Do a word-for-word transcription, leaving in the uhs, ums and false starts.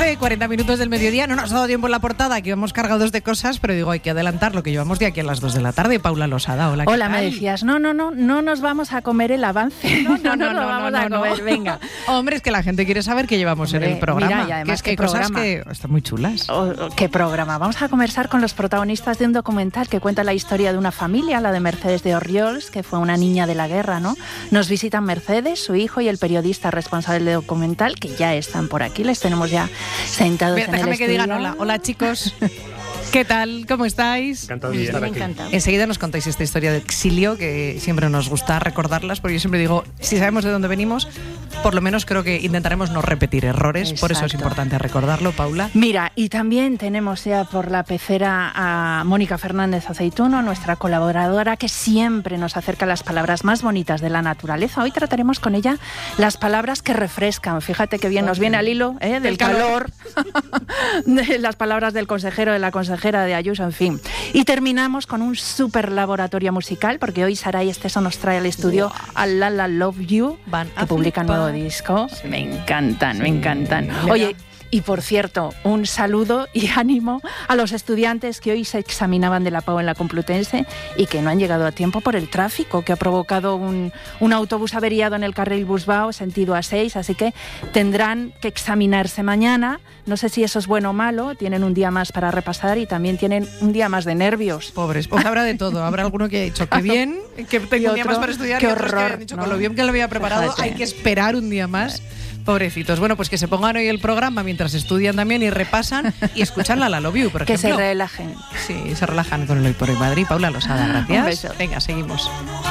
doce, cuarenta minutos del mediodía. No nos ha dado tiempo en la portada, que íbamos cargados de cosas, pero digo, hay que adelantar lo que llevamos de aquí a las dos de la tarde. Paula Losada, hola, ¿qué Hola, tal? me decías, no, no, no, no nos vamos a comer el avance. No, no, no, no, no, vamos no, a no, comer, no. Venga. Hombre, es que la gente quiere saber qué llevamos Hombre, en el programa. mira, y además, que es que hay ¿qué cosas programa? que están muy chulas. Oh, ¿Qué programa? Vamos a conversar con los protagonistas de un documental que cuenta la historia de una familia, la de Mercedes de Orriols, que fue una niña de la guerra, ¿no? Nos visitan Mercedes, su hijo y el periodista responsable del documental, que ya están por aquí, les tenemos ya sentados Mira, en déjame el que estudio. digan hola. Hola, chicos. ¿Qué tal? ¿Cómo estáis? Encantado de estar aquí. Encantado. Enseguida nos contáis esta historia de exilio, que siempre nos gusta recordarlas, porque yo siempre digo, si sabemos de dónde venimos, por lo menos creo que intentaremos no repetir errores. Por eso es Exacto. importante recordarlo, Paula. Mira, y también tenemos ya por la pecera a Mónica Fernández Aceituno, nuestra colaboradora, que siempre nos acerca las palabras más bonitas de la naturaleza. Hoy trataremos con ella las palabras que refrescan. Fíjate que bien nos viene al hilo ¿eh? del Del calor. calor, de las palabras del consejero, de la consejera de Ayuso, en fin. Y terminamos con un súper laboratorio musical, porque hoy Saray Esteso nos trae al estudio Wow. a La La Love You, Van a que publica flipar. nuevo disco. Sí. Me encantan, me Sí. encantan. Mira. Oye, y por cierto, un saludo y ánimo a los estudiantes que hoy se examinaban de la P A U en la Complutense y que no han llegado a tiempo por el tráfico que ha provocado un, un autobús averiado en el carril Busbao, sentido A seis, así que tendrán que examinarse mañana. No sé si eso es bueno o malo, tienen un día más para repasar y también tienen un día más de nervios. Pobres, pues habrá de todo. Habrá alguno que ha dicho que bien, que tengo un día otro, más para estudiar, qué y otros que horror, han dicho ¿no? con lo bien que lo había preparado, Fíjate. hay que esperar un día más. Pobrecitos. Bueno, pues que se pongan hoy el programa mientras estudian también y repasan y escuchan la La Love You, por Que se ejemplo. relajen. Sí, se relajan con el Hoy por Hoy Madrid. Paula Losada, gracias. Un beso. Venga, seguimos.